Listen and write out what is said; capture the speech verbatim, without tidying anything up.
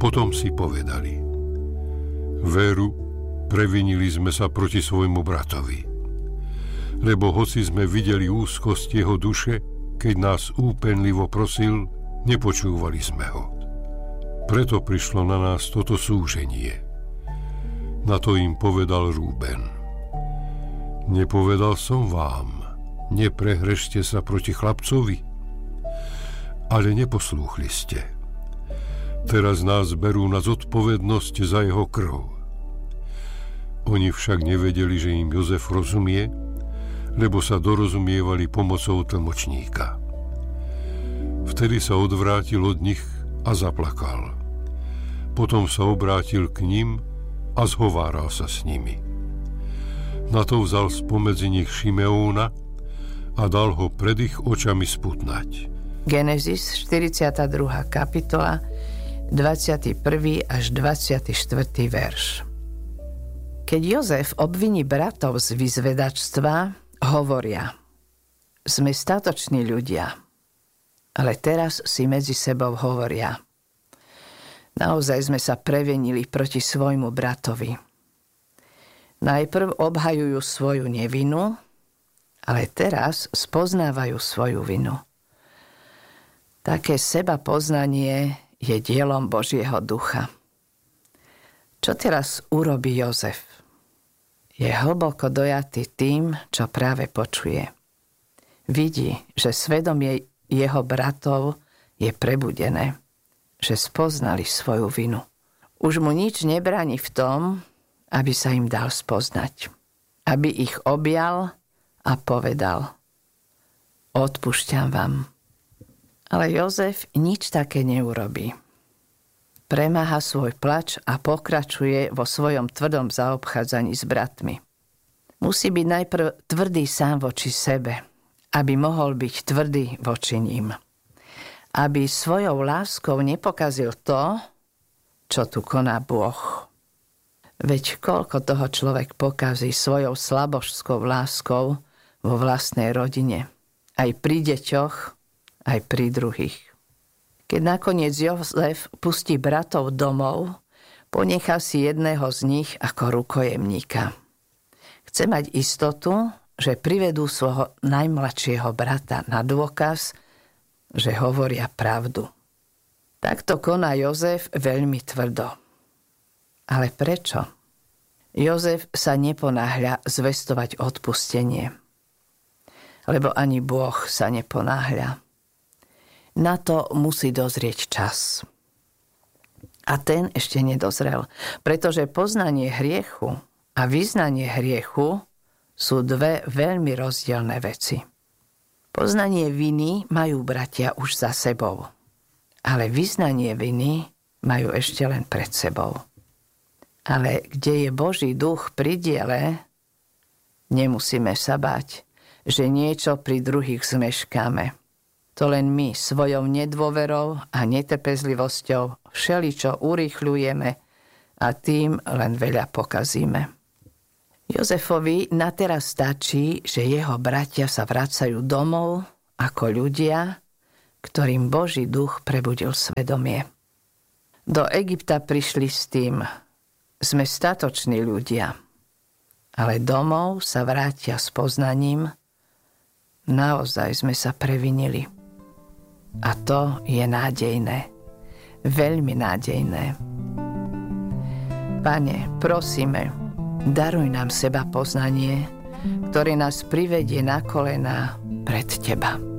Potom si povedali: Veru, previnili sme sa proti svojmu bratovi. Lebo hoci sme videli úzkosť jeho duše, keď nás úpenlivo prosil, nepočúvali sme ho. Preto prišlo na nás toto súženie. Na to im povedal Rúben: Nepovedal som vám, neprehrešte sa proti chlapcovi? Ale neposlúchli ste. Teraz nás berú na zodpovednosť za jeho krv. Oni však nevedeli, že im Jozef rozumie, lebo sa dorozumievali pomocou tlmočníka. Vtedy sa odvrátil od nich a zaplakal. Potom sa obrátil k nim a zhováral sa s nimi. Na to vzal spomedzi nich Šimeóna a dal ho pred ich očami sputnať. Genesis štyridsiata druhá kapitola, dvadsiaty prvý až dvadsiaty štvrtý verš. Keď Jozef obviní bratov z vyzvedačstva, hovoria: Sme statoční ľudia. Ale teraz si medzi sebou hovoria: Naozaj sme sa previnili proti svojmu bratovi. Najprv obhajujú svoju nevinu, ale teraz spoznávajú svoju vinu. Také seba poznanie je dielom Božieho ducha. Čo teraz urobí Jozef? Je hlboko dojatý tým, čo práve počuje. Vidí, že svedomie jeho bratov je prebudené, že spoznali svoju vinu. Už mu nič nebráni v tom, aby sa im dal spoznať. Aby ich objal a povedal: Odpúšťam vám. Ale Jozef nič také neurobí. Premáha svoj plač a pokračuje vo svojom tvrdom zaobchádzaní s bratmi. Musí byť najprv tvrdý sám voči sebe, aby mohol byť tvrdý voči ním. Aby svojou láskou nepokazil to, čo tu koná Boh. Veď koľko toho človek pokazí svojou slabožskou láskou vo vlastnej rodine, aj pri deťoch, aj pri druhých. Keď nakoniec Jozef pustí bratov domov, ponechá si jedného z nich ako rukojemníka. Chce mať istotu, že privedú svojho najmladšieho brata na dôkaz, že hovoria pravdu. Takto koná Jozef veľmi tvrdo. Ale prečo? Jozef sa neponáhľa zvestovať odpustenie, lebo ani Boh sa neponáhľa. Na to musí dozrieť čas. A ten ešte nedozrel, pretože poznanie hriechu a vyznanie hriechu sú dve veľmi rozdielne veci. Poznanie viny majú bratia už za sebou, ale vyznanie viny majú ešte len pred sebou. Ale kde je Boží duch pri diele, nemusíme sa báť, že niečo pri druhých zmeškáme. To len my svojou nedôverou a netrpezlivosťou všeličo urýchľujeme a tým len veľa pokazíme. Jozefovi na teraz stačí, že jeho bratia sa vracajú domov ako ľudia, ktorým Boží duch prebudil svedomie. Do Egypta prišli s tým: Sme statoční ľudia, ale domov sa vrátia s poznaním: Naozaj sme sa previnili. A to je nádejné, veľmi nádejné. Pane, prosíme, daruj nám seba poznanie, ktoré nás privedie na kolená pred Teba.